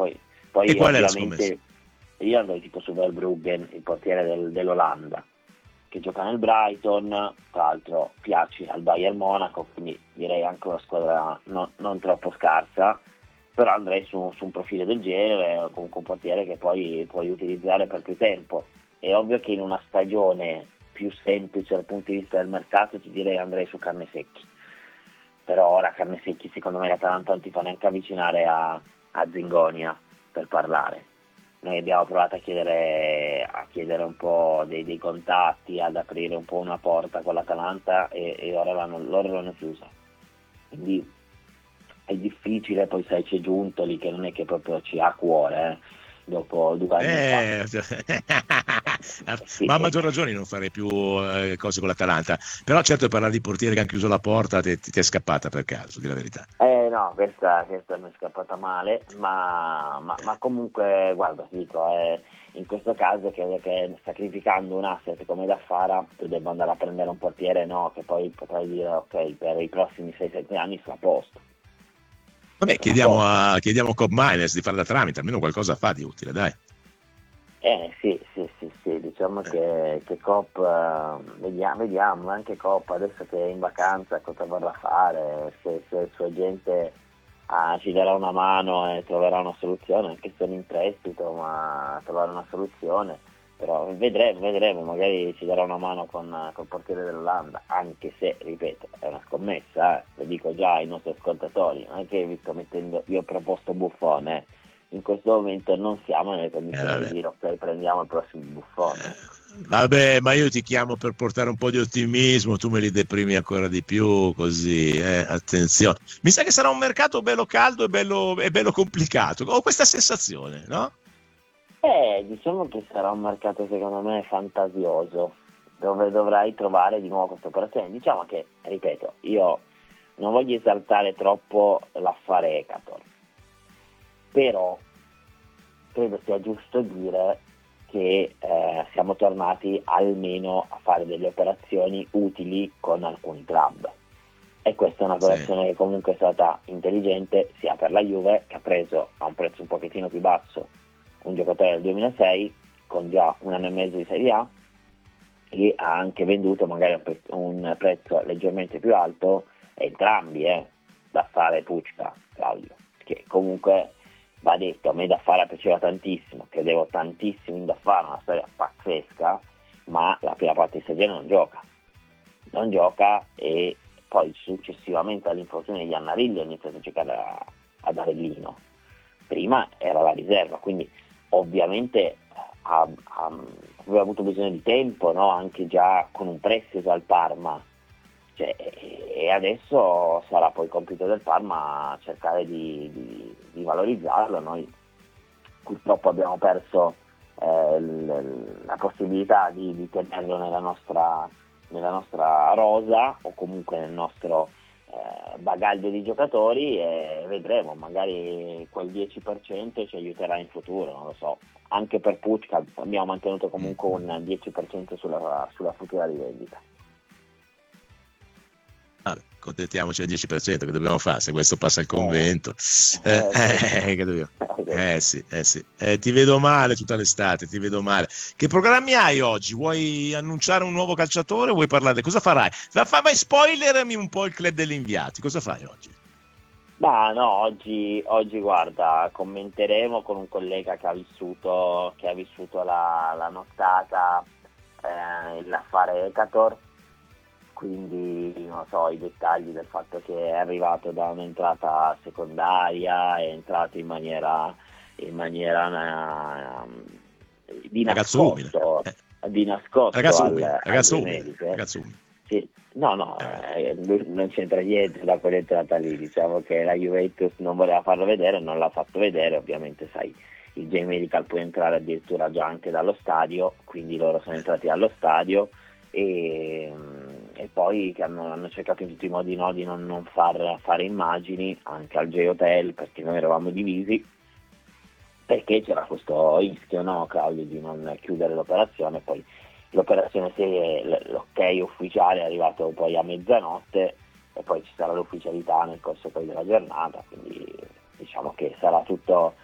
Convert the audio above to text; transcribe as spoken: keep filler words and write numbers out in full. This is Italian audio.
poi, poi E qual è la ovviamente scommessa? io andrei tipo su Verbruggen, il portiere del- dell'Olanda, che gioca nel Brighton, tra l'altro piace al Bayern Monaco, quindi direi anche una squadra non, non troppo scarsa, però andrei su, su un profilo del genere, comunque un portiere che poi puoi utilizzare per più tempo. È ovvio che in una stagione più semplice dal punto di vista del mercato ti direi andrei su Carnesecchi, però ora Carnesecchi secondo me l'Atalanta non ti fa neanche avvicinare a, a Zingonia per parlare. Noi abbiamo provato a chiedere, a chiedere un po' dei, dei contatti, ad aprire un po' una porta con l'Atalanta e, e ora l'hanno, loro l'hanno chiusa. Quindi è difficile, poi sai c'è Giuntoli che non è che proprio ci ha a cuore, eh, dopo due anni fa. Eh, Sì, ma a eh. maggior ragione non farei più eh, cose con l'Atalanta. Però certo parlare di portieri che hanno chiuso la porta ti, ti è scappata per caso, di la verità. Eh no, questa, questa mi è scappata male, ma, ma, ma comunque guarda, ti dico, eh, in questo caso credo che sacrificando un asset come Daffara tu debba andare a prendere un portiere, no, che poi potrai dire ok, per i prossimi sei sette anni sta a posto. Vabbè, Sta a chiediamo posto. a, chiediamo a Cobb Miners di fare da tramite, almeno qualcosa fa di utile, dai. Eh sì, sì, sì, sì, diciamo Eh. che, che Coop, eh, vediamo, vediamo, anche Coop adesso che è in vacanza cosa vorrà fare, se, se il suo agente ah, ci darà una mano e troverà una soluzione, anche se è in prestito, ma trovare una soluzione, però vedremo, vedremo, magari ci darà una mano con col portiere dell'Olanda, anche se, ripeto, è una scommessa, eh, lo dico già ai nostri ascoltatori, non è che vi sto mettendo, io ho proposto Buffon, eh. In questo momento non siamo nelle Eh, condizioni di vabbè. dire ok, prendiamo il prossimo Buffone. Vabbè, ma io ti chiamo per portare un po' di ottimismo, tu me li deprimi ancora di più, così, eh, attenzione. Mi sa che sarà un mercato bello caldo e bello, e bello complicato, ho questa sensazione, no? Eh, diciamo che sarà un mercato secondo me fantasioso, dove dovrai trovare di nuovo questa operazione. Diciamo che, ripeto, io non voglio esaltare troppo l'affare Ecator, però credo sia giusto dire che eh, siamo tornati almeno a fare delle operazioni utili con alcuni club. E questa è Sì. un'operazione che comunque è stata intelligente sia per la Juve, che ha preso a un prezzo un pochettino più basso un giocatore del duemilasei con già un anno e mezzo di Serie A, e ha anche venduto magari a un pre- un prezzo leggermente più alto entrambi, eh, da fare Pucca, Claudio, che comunque va detto, a me da fare piaceva tantissimo, credevo tantissimo in da fare, una storia pazzesca, ma la prima parte di stagione non gioca, non gioca e poi successivamente all'infortunio di Iannarelli ha iniziato a giocare a, ad Avellino, prima era la riserva, quindi ovviamente ha, ha, aveva avuto bisogno di tempo, no? Anche già con un prestito al Parma, cioè, e adesso sarà poi il compito del Parma cercare di, di, di valorizzarlo. Noi purtroppo abbiamo perso eh, l- la possibilità di, di tenerlo nella nostra, nella nostra rosa o comunque nel nostro eh, bagaglio di giocatori, e vedremo, magari quel dieci per cento ci aiuterà in futuro, non lo so. Anche per Pucca abbiamo mantenuto comunque un dieci per cento sulla, sulla futura rivendita. Vabbè, contentiamoci al dieci per cento, che dobbiamo fare se questo passa il Eh, convento. Eh, eh, eh, che dobbiamo- eh, eh, sì, eh sì. Eh, ti vedo male tutta l'estate, ti vedo male. Che programmi hai oggi? Vuoi annunciare un nuovo calciatore o vuoi parlare? Cosa farai? Fa, fa- vai, spoilerami un po' il club degli inviati. Cosa fai oggi? Ma no, oggi, oggi guarda, commenteremo con un collega che ha vissuto, che ha vissuto la, la nottata, eh, l'affare Ecator, quindi non so i dettagli del fatto che è arrivato da un'entrata secondaria, è entrato in maniera, in maniera eh, di Ragazzo umile. nascosto, Eh, di nascosto ragazzo al, umile, al ragazzo umile, G-Medic. ragazzo umile. Sì. No, no, Eh, eh, lui non c'entra niente da quell'entrata lì, diciamo che la Juventus non voleva farlo vedere, non l'ha fatto vedere, ovviamente sai, il J-Medical può entrare addirittura già anche dallo stadio, quindi loro sono entrati allo stadio e, e poi che hanno, hanno cercato in tutti i modi no, di non, non far fare immagini anche al J-Hotel, perché noi eravamo divisi, perché c'era questo rischio, no, Claudio, di non chiudere l'operazione. Poi l'operazione serie, l'ok ufficiale è arrivato poi a mezzanotte e poi ci sarà l'ufficialità nel corso poi della giornata, quindi diciamo che sarà tutto,